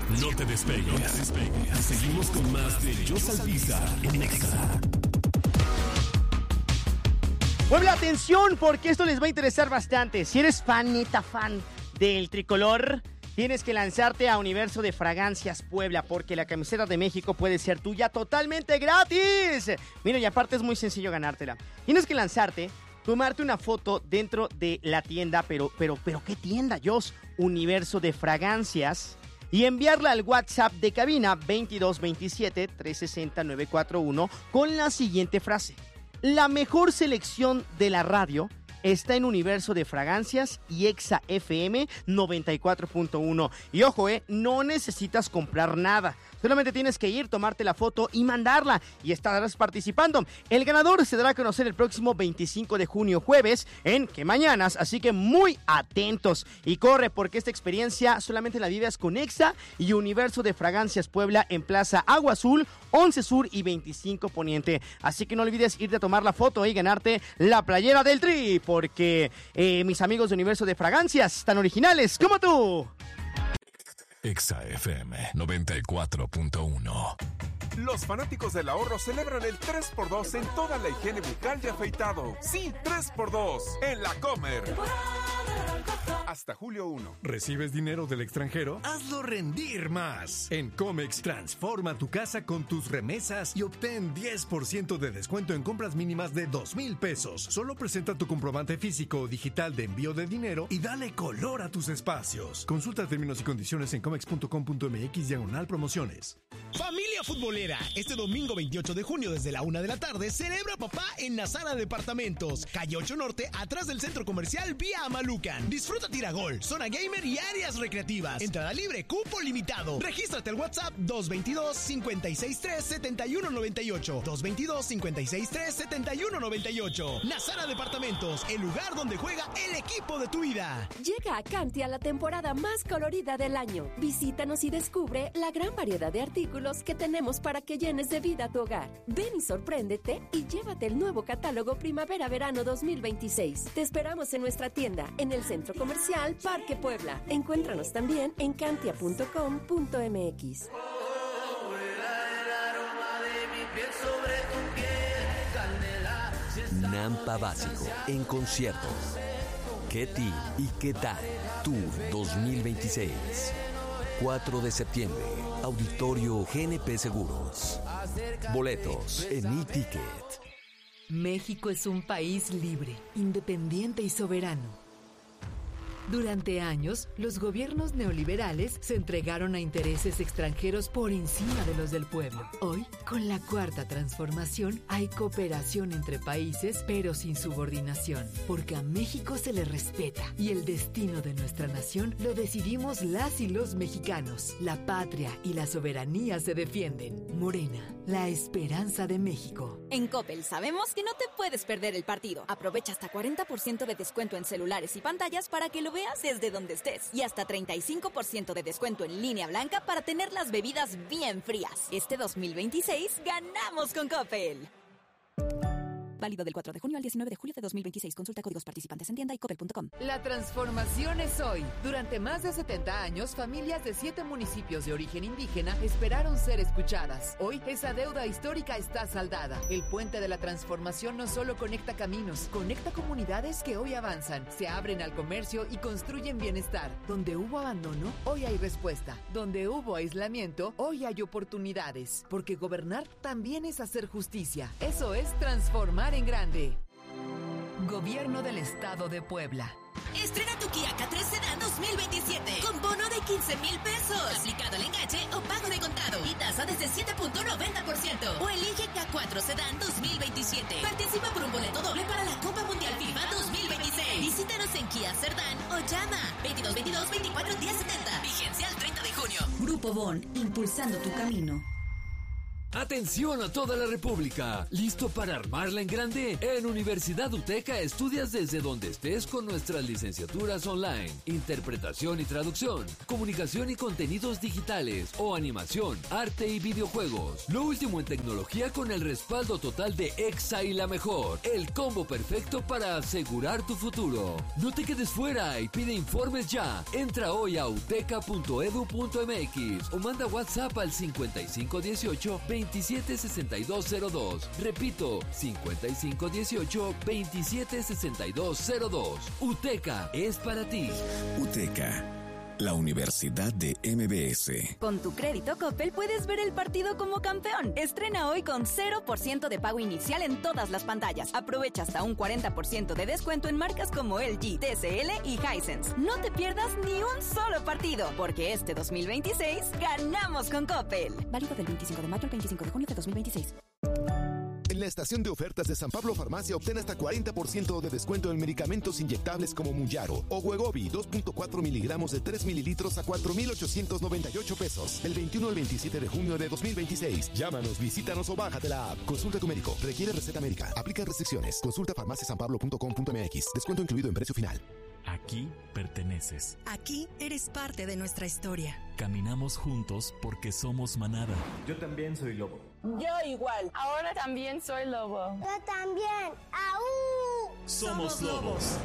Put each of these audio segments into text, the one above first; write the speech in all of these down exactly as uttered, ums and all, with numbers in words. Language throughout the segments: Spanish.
No te despegues. No te despegues. Seguimos con más de Yo Salpisa en Nexa. Puebla, atención, porque esto les va a interesar bastante. Si eres fan, neta fan del tricolor, tienes que lanzarte a Universo de Fragancias Puebla, porque la camiseta de México puede ser tuya totalmente gratis. Mira, y aparte es muy sencillo ganártela. Tienes que lanzarte, tomarte una foto dentro de la tienda, pero, pero, pero, ¿qué tienda, Jos? Universo de Fragancias, y enviarla al WhatsApp de cabina veintidós veintisiete, trescientos sesenta, novecientos cuarenta y uno con la siguiente frase: la mejor selección de la radio está en Universo de Fragancias y Exa F M noventa y cuatro punto uno. Y ojo, eh, no necesitas comprar nada. Solamente tienes que ir, tomarte la foto y mandarla, y estarás participando. El ganador se dará a conocer el próximo veinticinco de junio, jueves, en Que Mañanas, así que muy atentos. Y corre, porque esta experiencia solamente la vives con Exa y Universo de Fragancias Puebla en Plaza Agua Azul, once Sur y veinticinco Poniente. Así que no olvides irte a tomar la foto y ganarte la playera del Tri, porque eh, mis amigos de Universo de Fragancias, tan originales como tú. Exa F M noventa y cuatro punto uno. Los fanáticos del ahorro celebran el tres por dos en toda la higiene bucal y afeitado. Sí, tres por dos en La Comer. Hasta julio primero. ¿Recibes dinero del extranjero? Hazlo rendir más. En Comex, transforma tu casa con tus remesas y obtén diez por ciento de descuento en compras mínimas de dos mil pesos. Solo presenta tu comprobante físico o digital de envío de dinero y dale color a tus espacios. Consulta términos y condiciones en comex punto com punto m x diagonal promociones. Familia futbolera, este domingo veintiocho de junio desde la una de la tarde celebra papá en Nazara Departamentos, calle ocho Norte, atrás del centro comercial Vía Amalucan. Disfruta tiragol, zona gamer y áreas recreativas. Entrada libre, cupo limitado. Regístrate al WhatsApp dos veintidós, cincuenta y seis tres, setenta y uno noventa y ocho. dos veintidós, cincuenta y seis tres, setenta y uno noventa y ocho. Nazara Departamentos, el lugar donde juega el equipo de tu vida. Llega a Cantia la temporada más colorida del año. Visítanos y descubre la gran variedad de artículos que tenemos para que llenes de vida tu hogar. Ven y sorpréndete y llévate el nuevo catálogo Primavera-Verano dos mil veintiséis. Te esperamos en nuestra tienda, en el Centro Comercial Parque Puebla. Encuéntranos también en cantia punto com punto m x. Nampa Básico en concierto. Ketty y ¿Qué tal? Tour dos mil veintiséis. cuatro de septiembre. Auditorio G N P Seguros. Boletos en e-ticket. México es un país libre, independiente y soberano. Durante años, los gobiernos neoliberales se entregaron a intereses extranjeros por encima de los del pueblo. Hoy, con la Cuarta Transformación, hay cooperación entre países, pero sin subordinación, porque a México se le respeta y el destino de nuestra nación lo decidimos las y los mexicanos. La patria y la soberanía se defienden. Morena, la esperanza de México. En Coppel sabemos que no te puedes perder el partido. Aprovecha hasta cuarenta por ciento de descuento en celulares y pantallas para que lo veas desde donde estés. Y hasta treinta y cinco por ciento de descuento en línea blanca para tener las bebidas bien frías. Este dos mil veintiséis ganamos con Coppel. Válido del cuatro de junio al diecinueve de julio de dos mil veintiséis. Consulta códigos participantes en tienda y coppel punto com. La transformación es hoy. Durante más de setenta años, familias de siete municipios de origen indígena esperaron ser escuchadas. Hoy, esa deuda histórica está saldada. El puente de la transformación no solo conecta caminos, conecta comunidades que hoy avanzan, se abren al comercio y construyen bienestar. Donde hubo abandono, hoy hay respuesta. Donde hubo aislamiento, hoy hay oportunidades. Porque gobernar también es hacer justicia. Eso es transformar en grande. Gobierno del Estado de Puebla. Estrena tu Kia K tres Sedan dos mil veintisiete con bono de quince mil pesos, aplicado al enganche o pago de contado y tasa desde siete punto noventa por ciento. O elige K cuatro Sedan dos mil veintisiete. Participa por un boleto doble para la Copa Mundial FIFA dos mil veintiséis. Visítanos en Kia Cerdán o llama veintidós veintidós veinticuatro diez setenta. Vigencia al treinta de junio. Grupo Bon, impulsando tu camino. Atención a toda la República. ¿Listo para armarla en grande? En Universidad UTECA estudias desde donde estés con nuestras licenciaturas online, interpretación y traducción, comunicación y contenidos digitales o animación, arte y videojuegos. Lo último en tecnología con el respaldo total de EXA y La Mejor. El combo perfecto para asegurar tu futuro. No te quedes fuera y pide informes ya. Entra hoy a uteca punto edu punto m x o manda WhatsApp al cincuenta y cinco dieciocho veintisiete sesenta y dos cero dos. Repito, cincuenta y cinco dieciocho veintisiete sesenta y dos cero dos. UTECA es para ti. UTECA, la Universidad de M B S. Con tu crédito Coppel puedes ver el partido como campeón. Estrena hoy con cero por ciento de pago inicial en todas las pantallas. Aprovecha hasta un cuarenta por ciento de descuento en marcas como L G, T C L y Hisense. No te pierdas ni un solo partido, porque este dos mil veintiséis ganamos con Coppel. Válido del veinticinco de mayo al veinticinco de junio de dos mil veintiséis. En la estación de ofertas de San Pablo Farmacia obtén hasta cuarenta por ciento de descuento en medicamentos inyectables como Mounjaro o Wegovy dos punto cuatro miligramos de tres mililitros a cuatro mil ochocientos noventa y ocho pesos. El veintiuno al veintisiete de junio de dos mil veintiséis. Llámanos, visítanos o bájate la app. Consulta a tu médico. Requiere receta médica. Aplica restricciones. Consulta farmacia san pablo punto com punto m x. Descuento incluido en precio final. Aquí perteneces. Aquí eres parte de nuestra historia. Caminamos juntos porque somos manada. Yo también soy lobo. Yo igual. Ahora también soy lobo. Yo también. ¡Aú! Somos lobos.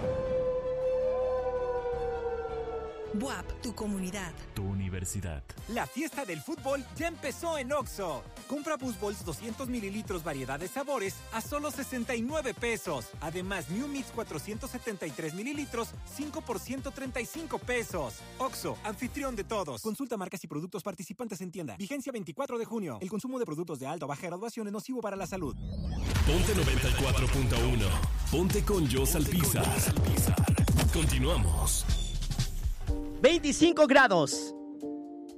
B U A P, tu comunidad. Tu universidad. La fiesta del fútbol ya empezó en Oxxo. Compra Buzz doscientos mililitros variedad de sabores a solo sesenta y nueve pesos. Además, New Mix cuatrocientos setenta y tres mililitros, cinco por ciento treinta y cinco pesos. Oxxo, anfitrión de todos. Consulta marcas y productos participantes en tienda. Vigencia veinticuatro de junio. El consumo de productos de alta o baja graduación es nocivo para la salud. Ponte noventa y cuatro punto uno. Ponte con Jos Alpizar. Continuamos. veinticinco grados.